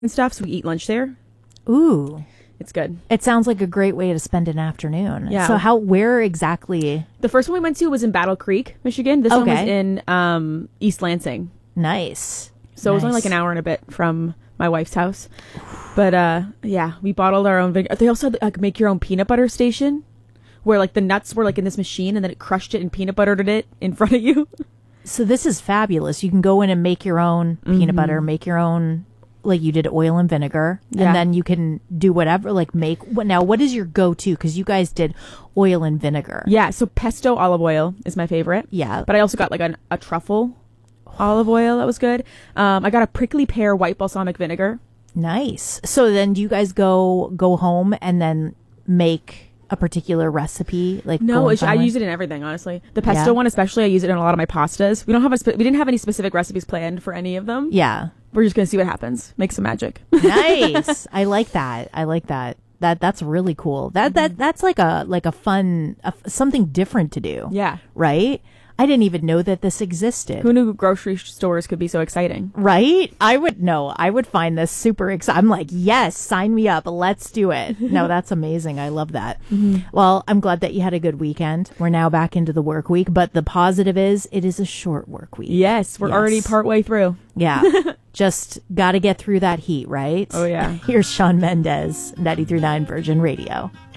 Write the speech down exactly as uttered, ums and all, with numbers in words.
and stuff, so we eat lunch there. Ooh. It's good. It sounds like a great way to spend an afternoon. Yeah. So how, where exactly? The first one we went to was in Battle Creek, Michigan. This one was Okay. in um, East Lansing. Nice. So it was only Nice. like an hour and a bit from my wife's house. But uh, yeah, we bottled our own vinegar. They also had like make your own peanut butter station where like the nuts were like in this machine and then it crushed it and peanut buttered it in front of you. So this is fabulous. You can go in and make your own peanut Mm-hmm. butter, make your own, like you did oil and vinegar, Yeah. and then you can do whatever, like make, what now, what is your go-to? Because you guys did oil and vinegar. Yeah, so pesto olive oil is my favorite. Yeah. But I also got like an, a truffle olive oil that was good. Um, I got a prickly pear white balsamic vinegar. Nice. So then do you guys go, go home and then make a particular recipe? Like No, go and it's, I find one? use it in everything, honestly. The pesto Yeah. one especially, I use it in a lot of my pastas. We don't have a spe- we didn't have any specific recipes planned for any of them. Yeah. We're just gonna see what happens. Make some magic. Nice. I like that. I like that. That that's really cool. That that that's like a like a fun a, something different to do. Yeah. Right? I didn't even know that this existed. Who knew grocery stores could be so exciting? Right? I would know. I would find this super exciting. I'm like, yes, sign me up. Let's do it. No, that's amazing. I love that. Well, I'm glad that you had a good weekend. We're now back into the work week, but the positive is it is a short work week. Yes, we're Yes. already partway through. Yeah. Just got to get through that heat, right? Oh, yeah. Here's Sean Mendez, ninety-three point nine Virgin Radio.